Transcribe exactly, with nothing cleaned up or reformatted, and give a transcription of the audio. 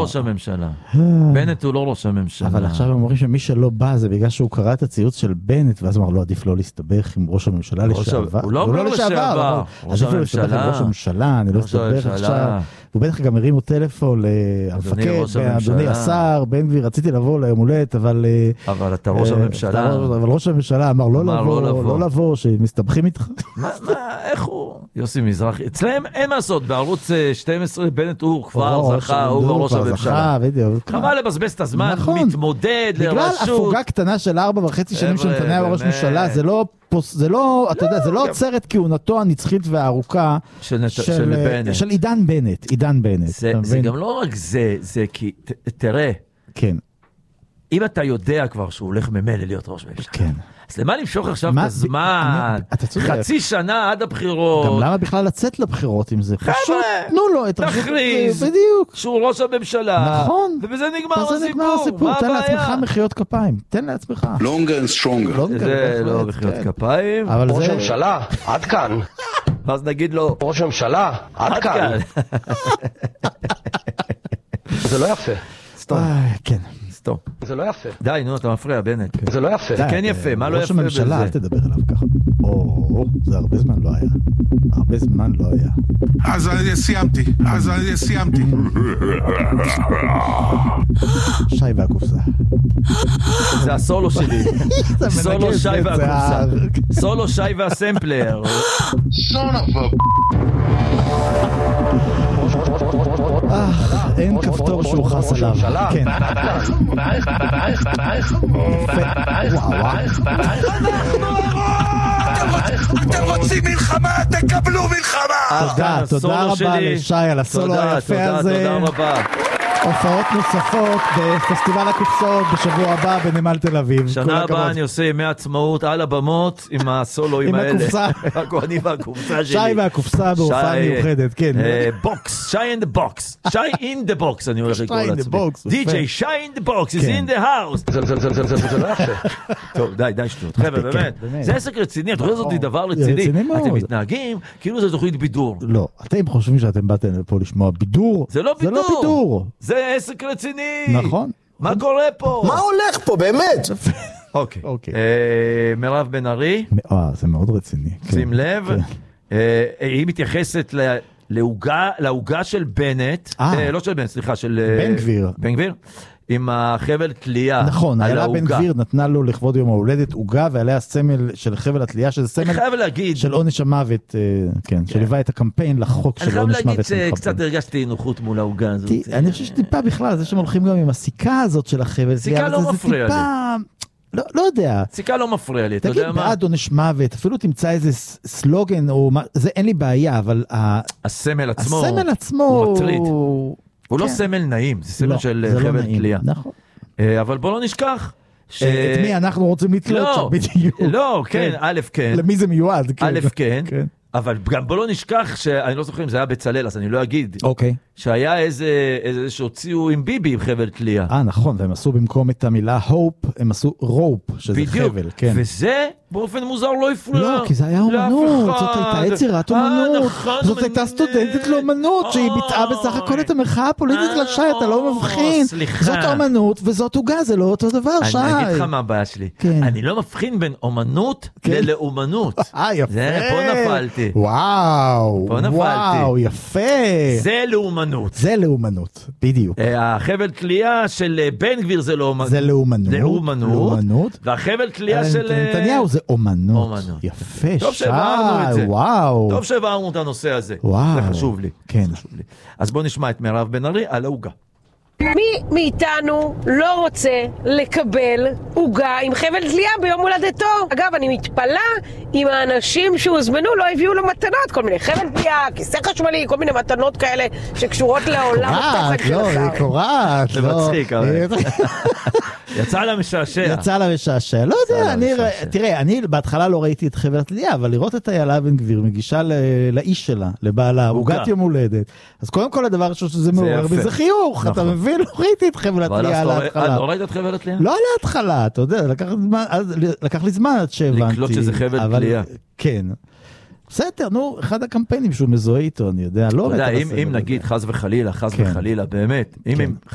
ראש הממשלה. בנט הוא לא ראש הממשלה. אבל עכשיו הם אומרים שמי שלא בא זה בגלל שהוא קרא את הציוץ של בנט, ואז אמר, לא, עדיף לא להסתבך עם ראש הממשלה לשעבר. הוא לא אומר לשעבר. עדיף לא להסתבך עם ראש הממשלה, אני לא אסתבך עכשיו. הוא בטח גם הרימו טלפון למפקד, אדוני השר, בן גביר, רציתי לבוא ליום הולדת, אבל... אבל אתה ראש הממשלה. אבל ראש הממשלה אמר, לא לבוא, לא לבוא, שמסתבכים איתך. מה, איך הוא? יוסי מזרחי. אצלם אין לעשות, בערוץ שתים עשרה בנט הוא כבר זכה, הוא ראש הממשלה. חבל לבזבז את הזמן, מתמודד לרשות. בגלל הפוגה קטנה של ארבע וחצי שנים של נתניהו ראש ממשלה, זה לא... זה לא, אתה יודע, זה לא עוצר את כהונתו הנצחית והארוכה של עידן בנט, עידן בנט. זה גם לא רק זה, זה כי, תראה, כן. אם אתה יודע כבר שהוא הולך ממילא להיות ראש ממשלה, כן. אז למה למשוך עכשיו את הזמן? חצי שנה עד הבחירות. גם למה בכלל לצאת לבחירות עם זה? חבר'ה, תנו לו את תכריז שהוא ראש הממשלה. נכון. ובזה נגמר הסיפור. תן לעצמך מחיאות כפיים. תן לעצמך. Longer and stronger. זה לא מחיאות כפיים. ראש הממשלה, עד כאן. ואז נגיד לו, ראש הממשלה, עד כאן. זה לא יפה. סתום. כן. סתום. זה לא יפה. די, נו, אתה מפריע, בנט. זה לא יפה. זה כן יפה, מה לא יפה בזה? ראש הממשלה, אל תדבר עליו ככה. או, זה הרבה זמן לא היה. הרבה זמן לא היה. אז אני סיימתי. אז אני סיימתי. שי והקופסה. זה הסולו שלי. סולו שי והקופסה. סולו שי והסמפלר. Son of a... אין כפתור שהוא חס עליו. כן. אתם רוצים מלחמה, תקבלו מלחמה. תודה, תודה רבה לשי על הסולו היפה הזה. תודה רבה. הופעות נוספות בפסטיבל הקופסאות בשבוע הבא בנמל תל אביב. שנה הבאה אני עושה ימי עצמאות על הבמות עם הסולואים האלה. עם הקופסה. הכהנים והקופסה שלי. שי והקופסה בהופעה מיוחדת, כן. בוקס, שי אין דה בוקס. שי אין דה בוקס, אני הולך לקרוא לעצמי. די-ג'יי, שי אין דה בוקס, is in the house. זה לא יפה. טוב, די, די שטות. חבר'ה, באמת. זה עסק רציני, התוכנית הזאת היא דבר רציני. אתם מתנהגים כאילו זה תוכנית בידור. לא, אתם חושבים שאתם באתם לפה לשמוע בידור. זה לא בידור. זה עסק רציני. נכון. מה קורה פה? מה הולך פה, באמת? אוקיי. מירב בן ארי. אה, זה מאוד רציני. שים לב. היא מתייחסת להוגה של בנט. לא של בנט, סליחה, של... בן גביר. בן גביר. עם החבל תלייה. נכון, איילה בן גביר נתנה לו לכבוד יום ההולדת עוגה, ועליה סמל של חבל התלייה, שזה סמל של עונש המוות, כן, שליווה את הקמפיין לחוק של עונש מוות. אני חייב להגיד שקצת הרגשתי נוחות מול העוגה הזאת. אני חושב שטיפה בכלל, זה שהם הולכים גם עם הסיכה הזאת של החבל. סיכה לא מפריע לי. לא יודע. סיכה לא מפריע לי, אתה יודע מה? תגיד בעד עונש מוות, אפילו תמצא איזה סלוגן, זה אין לי בעיה, אבל... הסמל עצמו... הסמל עצמו... הוא מטריד. הוא לא סמל נעים, זה סמל של חבל תלייה. נכון. אבל בוא לא נשכח. את מי אנחנו רוצים לתלות שם בדיוק. לא, כן, א' כן. למי זה מיועד? א' כן. אבל גם בוא לא נשכח שאני לא זוכר אם זה היה בצלאל, אז אני לא אגיד. אוקיי. שהיה איזה, איזה שהוציאו עם ביבי עם חבל תלייה. אה, נכון, והם עשו במקום את המילה hope, הם עשו rope, שזה בדיוק. חבל, כן. וזה באופן מוזר לא הפריע. לא, כי זה היה אומנות, זאת הייתה יצירת אומנות, זאת הייתה סטודנטית לאומנות, שהיא ביטאה בסך הכל את המחאה הפוליטית לשי, אתה לא מבחין. זאת אומנות, וזאת הוגה, זה לא אותו דבר, שי. אני אגיד לך מה הבעיה שלי. אני לא מבחין בין אומנות ללאומנות. אה, יפה. פה נפלתי. וואו, וואו, יפה. זה לאומנות. זה לאומנות, בדיוק. החבל תלייה של בן גביר זה לאומנות. זה לאומנות. זה לאומנות. והחבל תלייה של... נתניהו זה אומנות. יפה, שי. טוב שהבארנו את זה. וואו. טוב שהבארנו את הנושא הזה. וואו. זה חשוב לי. כן. אז בוא נשמע את מירב בן ארי על העוגה. מי מאיתנו לא רוצה לקבל עוגה עם חבל תלייה ביום הולדתו? אגב, אני מתפלא אם האנשים שהוזמנו לא הביאו לו מתנות, כל מיני חבל תלייה, כיסא חשמלי, כל מיני מתנות כאלה שקשורות לעולם התוכן של השר. לא, היא קוראת. זה מצחיק, אבל... יצא לה משעשע. יצא לה משעשע. לא יודע, תראה, אני בהתחלה לא ראיתי את חבל התלייה, אבל לראות את איילה בן גביר מגישה לאיש שלה, לבעלה, עוגת יום הולדת. אז קודם כל הדבר שזה מעורר בזה חיוך, אתה מבין? לא ראיתי את חבל התלייה להתחלה. לא ראית את חבל התלייה? לא להתחלה, אתה יודע, לקח לי זמן עד שהבנתי. לקלוט שזה חבל תלייה. כן. בסדר, נו, אחד הקמפיינים שהוא מזוהה איתו, אני יודע, לא... אתה יודע, אם נגיד חס וחלילה, חס וחלילה, באמת, אם הם...